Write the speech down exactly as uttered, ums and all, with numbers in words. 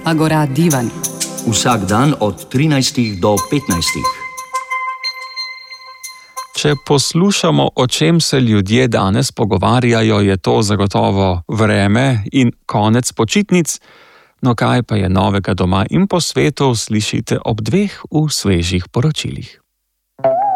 Agora Divan. Vsak dan od trinajstih do petnajstih. Če poslušamo, o čem se ljudje danes pogovarjajo, je to zagotovo vreme in konec počitnic. No, kaj pa je novega doma in po svetu, slišite ob dveh v svežih poročilih.